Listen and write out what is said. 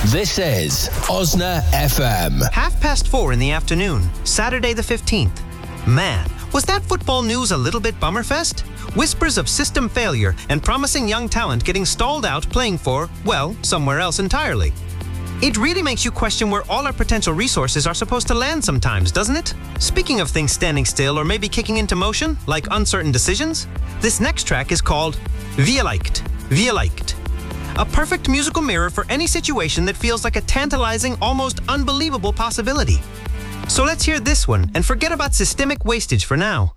This is Osna FM. 4:30 in the afternoon, Saturday the 15th. Man, was that football news a little bit bummerfest? Whispers of system failure and promising young talent getting stalled out playing for, well, somewhere else entirely. It really makes you question where all our potential resources are supposed to land sometimes, doesn't it? Speaking of things standing still or maybe kicking into motion, like uncertain decisions, this next track is called Vielleicht. A perfect musical mirror for any situation that feels like a tantalizing, almost unbelievable possibility. So let's hear this one and forget about systemic wastage for now.